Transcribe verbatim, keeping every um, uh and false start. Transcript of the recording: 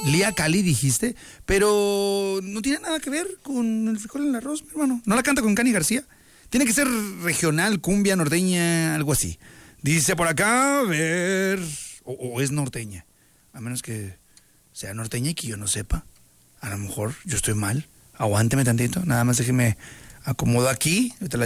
Lía Cali, dijiste, pero no tiene nada que ver con el frijol en el arroz, mi hermano. No la canta con Cani García. Tiene que ser regional, cumbia, norteña, algo así. Dice por acá, a ver... O, o es norteña. A menos que sea norteña y que yo no sepa. A lo mejor yo estoy mal. Aguánteme tantito. Nada más déjeme acomodo aquí.